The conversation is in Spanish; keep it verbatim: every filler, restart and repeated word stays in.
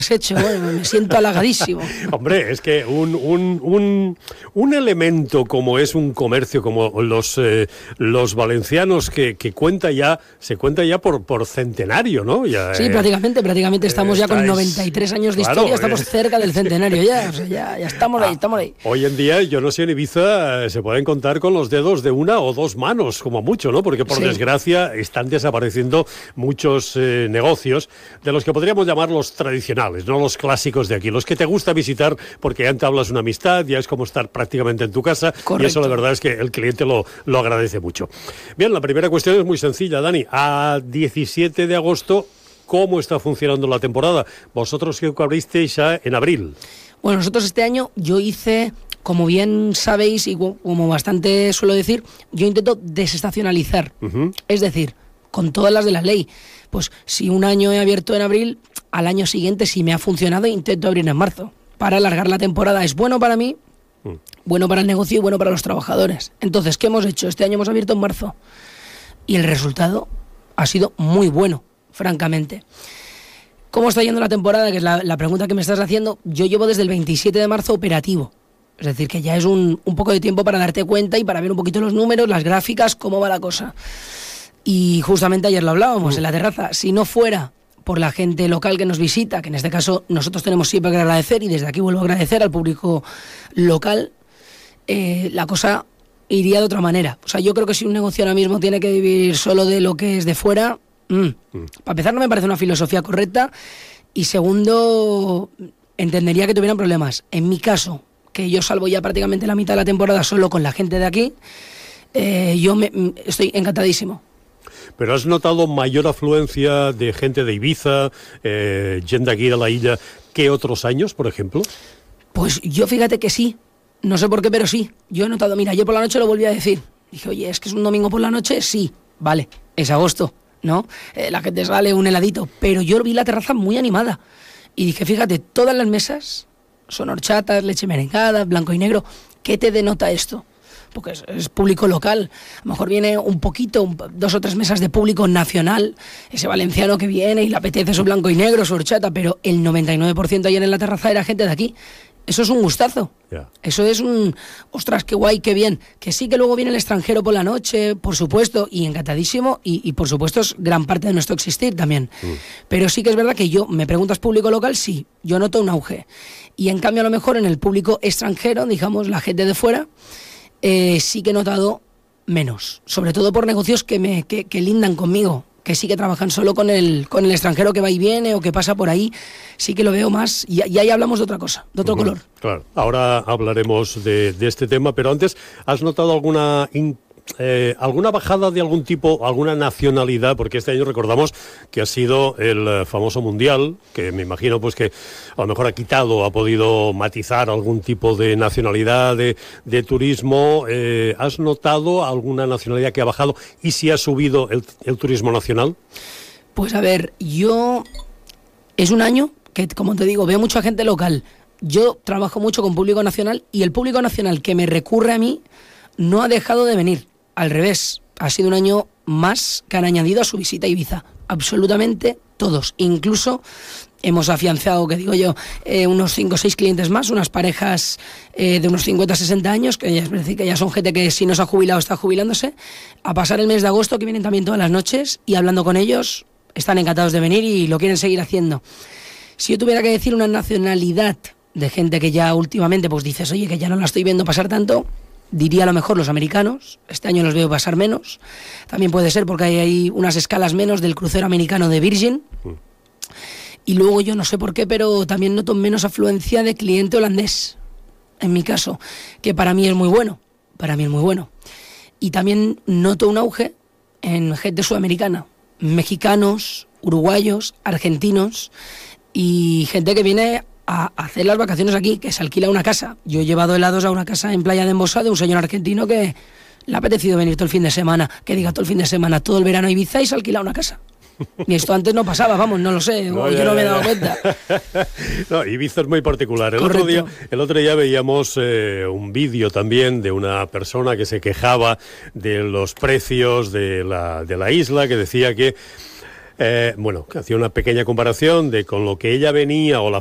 hecho, bueno, me siento halagadísimo. Hombre, es que un, un, un, un elemento como es un comercio, como los, eh, los valencianos, que, que cuenta ya, se cuenta ya por, por centenario, ¿no? Ya, sí, eh, prácticamente, prácticamente estamos eh, ya con estáis, noventa y tres años de claro, historia, estamos eh. cerca del centenario ya, o sea, ya, ya estamos ah, ahí, estamos ahí. Hoy en día, yo no sé, en Ibiza eh, se pueden contar con los dedos de una o dos manos, como mucho, ¿no? Porque por sí. desgracia están desapareciendo muchos eh, negocios de los que podríamos llamar los tradicionales, no los clásicos de aquí, los que te gusta visitar porque ya entablas una amistad, ya es como estar prácticamente en tu casa. Correcto. Y eso la verdad es que el cliente lo, lo agradece mucho. Bien, la primera cuestión es muy sencilla, Dani. A diecisiete de agosto, ¿cómo está funcionando la temporada? Vosotros que abristeis ya en abril. Bueno, nosotros este año yo hice, como bien sabéis y como bastante suelo decir, yo intento desestacionalizar. Uh-huh. Es decir, con todas las de la ley. Pues si un año he abierto en abril, al año siguiente, si me ha funcionado, intento abrir en marzo. Para alargar la temporada es bueno para mí, mm. bueno para el negocio y bueno para los trabajadores. Entonces, ¿qué hemos hecho? Este año hemos abierto en marzo. Y el resultado ha sido muy bueno, francamente. ¿Cómo está yendo la temporada? Que es la, la pregunta que me estás haciendo. Yo llevo desde el veintisiete de marzo operativo. Es decir, que ya es un, un poco de tiempo para darte cuenta y para ver un poquito los números, las gráficas, cómo va la cosa. Y justamente ayer lo hablábamos uh. en la terraza. Si no fuera por la gente local que nos visita, que en este caso nosotros tenemos siempre que agradecer, y desde aquí vuelvo a agradecer al público local, eh, la cosa iría de otra manera. O sea, yo creo que si un negocio ahora mismo tiene que vivir solo de lo que es de fuera, mmm, mm. para empezar no me parece una filosofía correcta, y segundo, entendería que tuvieran problemas. En mi caso, que yo salvo ya prácticamente la mitad de la temporada solo con la gente de aquí, eh, yo me, estoy encantadísimo. ¿Pero has notado mayor afluencia de gente de Ibiza, eh, gente aquí de la isla, que otros años, por ejemplo? Pues yo fíjate que sí, no sé por qué, pero sí. Yo he notado, mira, ayer por la noche lo volví a decir. Dije, oye, es que es un domingo por la noche, sí, vale, es agosto, ¿no? Eh, la gente sale un heladito, pero yo vi la terraza muy animada. Y dije, fíjate, todas las mesas son horchatas, leche merengada, blanco y negro. ¿Qué te denota esto? Porque es, es público local. A lo mejor viene un poquito, un, dos o tres mesas de público nacional, ese valenciano que viene y le apetece su blanco y negro, su horchata, pero el noventa y nueve por ciento ayer en la terraza era gente de aquí. Eso es un gustazo. Yeah. Eso es un... Ostras, qué guay, qué bien. Que sí que luego viene el extranjero por la noche, por supuesto, y encantadísimo, y, y por supuesto es gran parte de nuestro existir también. Mm. Pero sí que es verdad que yo, me preguntas público local, sí, yo noto un auge. Y en cambio a lo mejor en el público extranjero, digamos, la gente de fuera, Eh, sí que he notado menos, sobre todo por negocios que me que, que lindan conmigo, que sí que trabajan solo con el con el extranjero que va y viene o que pasa por ahí, sí que lo veo más, y, y ahí hablamos de otra cosa, de otro uh-huh. color. Claro, ahora hablaremos de, de este tema, pero antes, ¿has notado alguna in- Eh, ¿alguna bajada de algún tipo, alguna nacionalidad? Porque este año recordamos que ha sido el eh, famoso Mundial, que me imagino pues que a lo mejor ha quitado, ha podido matizar algún tipo de nacionalidad, de, de turismo. Eh, ¿Has notado alguna nacionalidad que ha bajado y si ha subido el, el turismo nacional? Pues a ver, yo... Es un año que, como te digo, veo mucha gente local. Yo trabajo mucho con público nacional y el público nacional que me recurre a mí no ha dejado de venir. Al revés, ha sido un año más que han añadido a su visita a Ibiza. Absolutamente todos. Incluso hemos afianzado, que digo yo, eh, unos cinco o seis clientes más, unas parejas eh, de unos cincuenta a sesenta años, que ya, es decir, que ya son gente que si no se ha jubilado está jubilándose, a pasar el mes de agosto, que vienen también todas las noches, y hablando con ellos, están encantados de venir y lo quieren seguir haciendo. Si yo tuviera que decir una nacionalidad de gente que ya últimamente pues dices, oye, que ya no la estoy viendo pasar tanto, diría a lo mejor los americanos. Este año los veo pasar menos. También puede ser porque hay, hay unas escalas menos del crucero americano de Virgin. Mm. Y luego yo no sé por qué, pero también noto menos afluencia de cliente holandés, en mi caso, que para mí es muy bueno. Para mí es muy bueno. Y también noto un auge en gente sudamericana. Mexicanos, uruguayos, argentinos y gente que viene a hacer las vacaciones aquí, que se alquila una casa. Yo he llevado helados a una casa en Playa de Embosa de un señor argentino que le ha apetecido venir todo el fin de semana, que diga todo el fin de semana, todo el verano a Ibiza y se alquila una casa. Y esto antes no pasaba, vamos, no lo sé, no, yo ya, no me he dado cuenta. No, Ibiza es muy particular. El otro día, el otro día veíamos eh, un vídeo también de una persona que se quejaba de los precios de la, de la isla, que decía que Eh, bueno, que hacía una pequeña comparación de con lo que ella venía o la